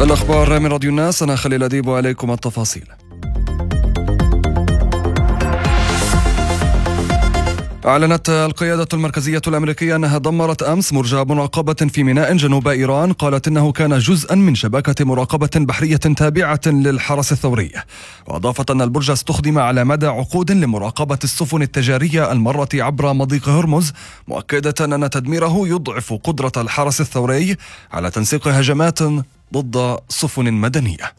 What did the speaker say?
الأخبار من راديو الناس، أنا خليل أديب وعليكم التفاصيل. أعلنت القيادة المركزية الأمريكية أنها دمرت أمس مرجع مراقبة في ميناء جنوب إيران، قالت إنه كان جزءا من شبكة مراقبة بحرية تابعة للحرس الثوري، وأضافت أن البرج استخدم على مدى عقود لمراقبة السفن التجارية المرة عبر مضيق هرمز، مؤكدة أن تدميره يضعف قدرة الحرس الثوري على تنسيق هجمات ضد سفن مدنية.